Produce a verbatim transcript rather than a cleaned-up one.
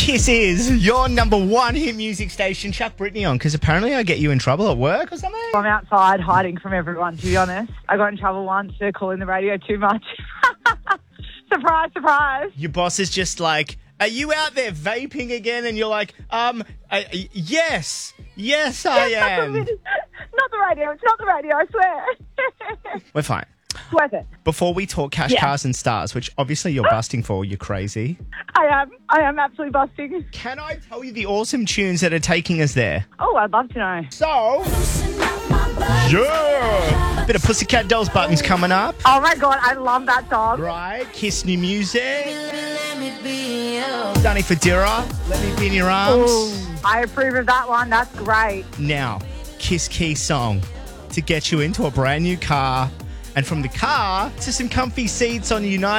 Kiss is your number one hit music station. Chuck Brittany on, because apparently I get you in trouble at work or something. I'm outside hiding from everyone, to be honest. I got in trouble once for calling the radio too much. Surprise, surprise. Your boss is just like, are you out there vaping again? And you're like, um, uh, yes, yes I am. Not the radio, it's not the radio, I swear. We're fine. Worth it. Before we talk cash, Yeah. cars and stars, which obviously you're busting for, you're crazy. I am. I am absolutely busting. Can I tell you the awesome tunes that are taking us there? Oh, I'd love to know. So, yeah, bit of Pussycat Dolls buttons coming up. Oh my God, I love that song. Right, Kiss new music. Danny Federa, Let Me Be in Your Arms. Ooh, I approve of that one. That's great. Now, Kiss Key song to get you into a brand new car. And from the car to some comfy seats on United.